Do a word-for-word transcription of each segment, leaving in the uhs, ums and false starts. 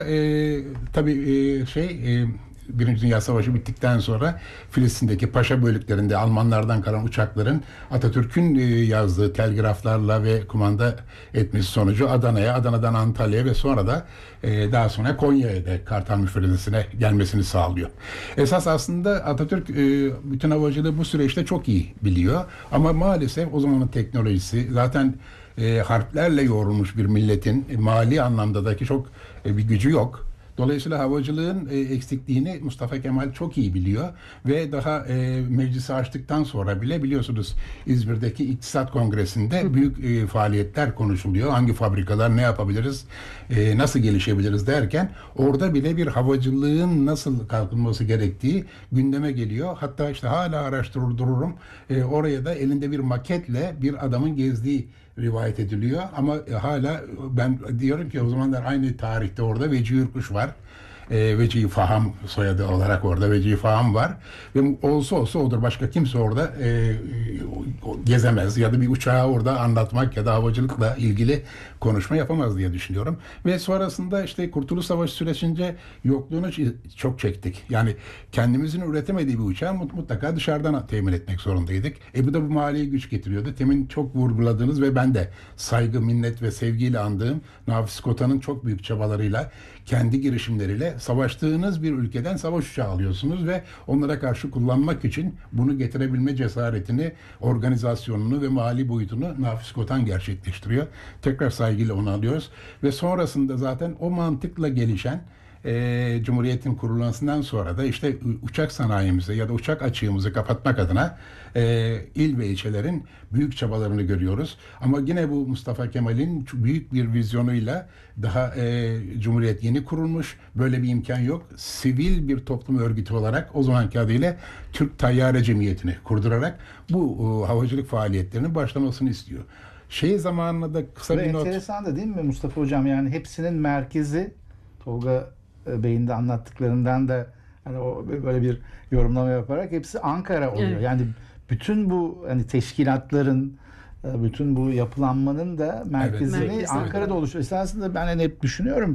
Ee, tabii e, şey e, Birinci Dünya Savaşı bittikten sonra Filistin'deki paşa bölüklerinde Almanlardan kalan uçakların Atatürk'ün e, yazdığı telgraflarla ve kumanda etmesi sonucu Adana'ya, Adana'dan Antalya'ya ve sonra da e, daha sonra Konya'ya da Kartal Müfredesi'ne gelmesini sağlıyor. Esas aslında Atatürk e, bütün havacılığı bu süreçte çok iyi biliyor. Ama maalesef o zamanın teknolojisi zaten e, harplerle yoğrulmuş bir milletin e, mali anlamdaki çok e, bir gücü yok. Dolayısıyla havacılığın e, eksikliğini Mustafa Kemal çok iyi biliyor ve daha e, meclisi açtıktan sonra bile biliyorsunuz İzmir'deki İktisat Kongresi'nde büyük e, faaliyetler konuşuluyor. Hangi fabrikalar ne yapabiliriz, e, nasıl gelişebiliriz derken orada bile bir havacılığın nasıl kalkınması gerektiği gündeme geliyor. Hatta işte hala araştırır dururum. E, oraya da elinde bir maketle bir adamın gezdiği rivayet ediliyor ama e, hala ben diyorum ki o zamanlar aynı tarihte orada Vecihi Ürküş var. E, Vecihi Faham soyadı olarak orada Vecihi Faham var ve olsa olsa odur, başka kimse orada e, gezemez ya da bir uçağı orada anlatmak ya da havacılıkla ilgili konuşma yapamaz diye düşünüyorum. Ve sonrasında işte Kurtuluş Savaşı süresince yokluğunu çok çektik. Yani kendimizin üretemediği bir uçağı mutlaka dışarıdan temin etmek zorundaydık. E bu da bu maliye güç getiriyordu. Temin çok vurguladığınız ve ben de saygı, minnet ve sevgiyle andığım Nafi Skota'nın çok büyük çabalarıyla, kendi girişimleriyle savaştığınız bir ülkeden savaş uçağı alıyorsunuz ve onlara karşı kullanmak için bunu getirebilme cesaretini, organizasyonunu ve mali boyutunu Nafi Skotan gerçekleştiriyor. Tekrar saygıyla onu alıyoruz ve sonrasında zaten o mantıkla gelişen e, Cumhuriyet'in kurulmasından sonra da işte uçak sanayimizi ya da uçak açığımızı kapatmak adına e, il ve ilçelerin büyük çabalarını görüyoruz. Ama yine bu Mustafa Kemal'in büyük bir vizyonuyla daha e, Cumhuriyet yeni kurulmuş, böyle bir imkan yok. Sivil bir toplum örgütü olarak o zamanki adıyla Türk Tayyare Cemiyeti'ni kurdurarak bu e, havacılık faaliyetlerinin başlamasını istiyor. Şey zamanında da kısa Ve bir not. enteresan da değil mi Mustafa Hocam? Yani hepsinin merkezi Tolga Bey'in de anlattıklarından da hani o böyle bir yorumlama yaparak hepsi Ankara oluyor. Evet. Yani bütün bu hani teşkilatların, bütün bu yapılanmanın da merkezini Evet. Ankara'da oluşuyor. Esasında ben hani hep düşünüyorum,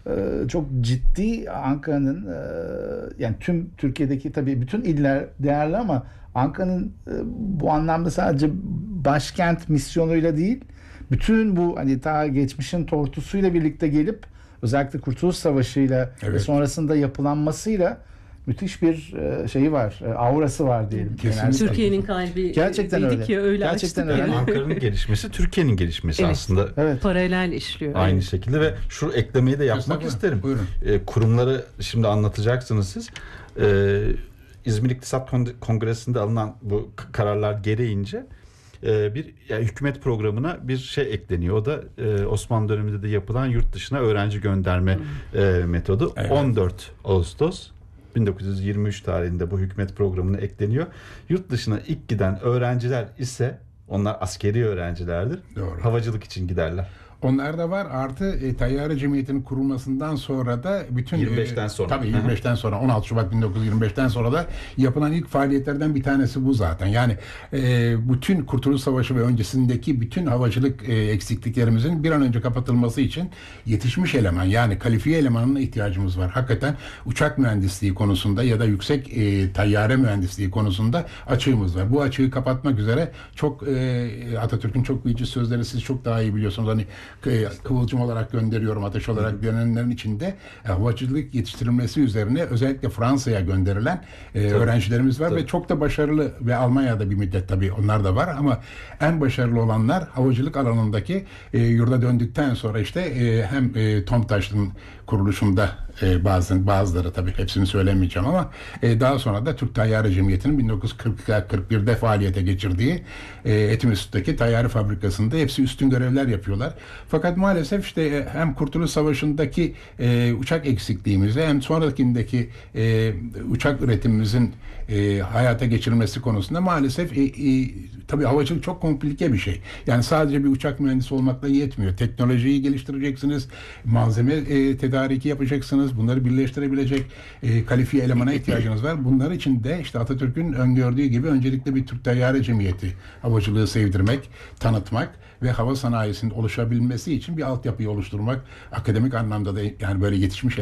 çok ciddi Ankara'nın, yani tüm Türkiye'deki tabii bütün iller değerli ama Ankara'nın bu anlamda sadece başkent misyonuyla değil, bütün bu hani ta geçmişin tortusuyla birlikte gelip özellikle Kurtuluş Savaşı'yla Evet. ve sonrasında yapılanmasıyla müthiş bir şeyi var, aurası var diyelim. Kesinlikle. Türkiye'nin kalbi Gerçekten dedik öyle. ya, öyle Gerçekten açtık öyle. ya. Ankara'nın gelişmesi Türkiye'nin gelişmesi Evet. aslında. Evet. Paralel işliyor. Aynı Evet. şekilde ve şu eklemeyi de yapmak Estağfurullah. isterim. Buyurun. Ee, kurumları şimdi anlatacaksınız siz. Ee, İzmir İktisat Kongresi'nde alınan bu k- kararlar gereğince e, bir yani hükümet programına bir şey ekleniyor. O da e, Osmanlı döneminde de yapılan yurt dışına öğrenci gönderme e, metodu. Evet. on dört Ağustos bin dokuz yüz yirmi üç tarihinde bu hükümet programına ekleniyor. Yurt dışına ilk giden öğrenciler ise onlar askeri öğrencilerdir. Doğru. Havacılık için giderler. Onlar da var. Artı e, Tayyare Cemiyeti'nin kurulmasından sonra da bütün yirmi beşten e, sonra. tabii yirmi beşten sonra on altı Şubat bin dokuz yüz yirmi beşten sonra da yapılan ilk faaliyetlerden bir tanesi bu zaten. Yani e, bütün Kurtuluş Savaşı ve öncesindeki bütün havacılık e, eksikliklerimizin bir an önce kapatılması için yetişmiş eleman, yani kalifiye elemanına ihtiyacımız var. Hakikaten uçak mühendisliği konusunda ya da yüksek e, tayyare mühendisliği konusunda açığımız var. Bu açığı kapatmak üzere çok e, Atatürk'ün çok büyücü sözleri siz çok daha iyi biliyorsunuz. Hani kıvılcım olarak gönderiyorum, ateş olarak dönenlerin içinde e, havacılık yetiştirilmesi üzerine özellikle Fransa'ya gönderilen e, öğrencilerimiz var. Tabii. Ve çok da başarılı ve Almanya'da bir müddet tabii onlar da var ama en başarılı olanlar havacılık alanındaki e, yurda döndükten sonra işte e, hem e, TOMTAŞ'ın kuruluşunda e, bazen bazıları tabii hepsini söylemeyeceğim ama e, daha sonra da Türk Tayyare Cemiyeti'nin bin dokuz yüz kırk kırk birde faaliyete geçirdiği e, Etimesgut'taki tayyare fabrikasında hepsi üstün görevler yapıyorlar. Fakat maalesef işte e, hem Kurtuluş Savaşı'ndaki e, uçak eksikliğimizi hem sonrakindeki e, uçak üretimimizin e, hayata geçirilmesi konusunda maalesef e, e, tabii havacılık çok komplike bir şey. Yani sadece bir uçak mühendisi olmakla yetmiyor. Teknolojiyi geliştireceksiniz, malzeme e, tedariki yapacaksınız, bunları birleştirebilecek e, kalifiye elemana ihtiyacınız var. Bunlar için de işte Atatürk'ün öngördüğü gibi öncelikle bir Türk Tayyare Cemiyeti havacılığı sevdirmek, tanıtmak ve hava sanayisinin oluşabilmesi için bir altyapıyı oluşturmak, akademik anlamda da yani böyle yetişmiş